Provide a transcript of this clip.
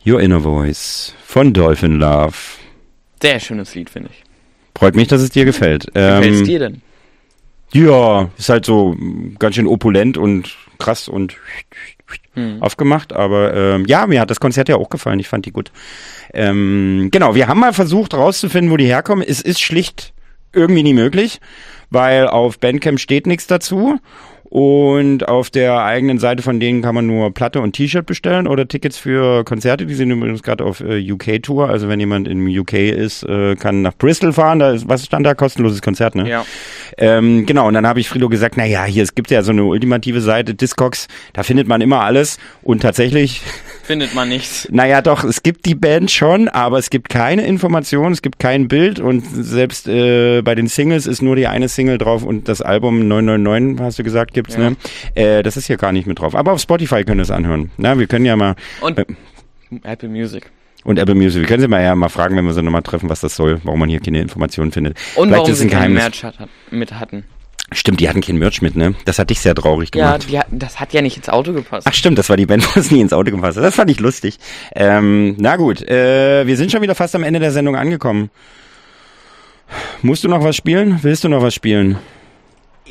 Your Inner Voice von Dolphin Love. Sehr schönes Lied, finde ich. Freut mich, dass es dir gefällt. Wie gefällt es dir denn? Ja, ist halt so ganz schön opulent und krass und aufgemacht, aber ja, mir hat das Konzert ja auch gefallen, ich fand die gut. Genau, wir haben mal versucht rauszufinden, wo die herkommen. Es ist schlicht irgendwie nie möglich, weil auf Bandcamp steht nichts dazu. Und auf der eigenen Seite von denen kann man nur Platte und T-Shirt bestellen oder Tickets für Konzerte. Die sind übrigens gerade auf UK-Tour. Also wenn jemand in UK ist, kann nach Bristol fahren. Da ist, was stand da? Kostenloses Konzert, ne? Ja. Genau, und dann habe ich Frilo gesagt, naja, hier, es gibt ja so eine ultimative Seite, Discogs, da findet man immer alles. Und tatsächlich... Findet man nichts. Naja, doch, es gibt die Band schon, aber es gibt keine Informationen, es gibt kein Bild und selbst bei den Singles ist nur die eine Single drauf und das Album 999, hast du gesagt, gibt's, ja. Ne? Das ist hier gar nicht mit drauf. Aber auf Spotify können wir es anhören. Na, wir können ja mal... Und Apple Music. Und Apple Music. Wir können sie mal fragen, wenn wir sie nochmal treffen, was das soll, warum man hier keine Informationen findet. Und vielleicht warum ist sie ein keinen Geheimnis. Merch mit hatten. Stimmt, die hatten kein Merch mit, ne? Das hat dich sehr traurig gemacht. Ja, das hat ja nicht ins Auto gepasst. Ach stimmt, das war die Band, wo es nie ins Auto gepasst hat. Das fand ich lustig. Na gut, wir sind schon wieder fast am Ende der Sendung angekommen. Musst du noch was spielen? Willst du noch was spielen?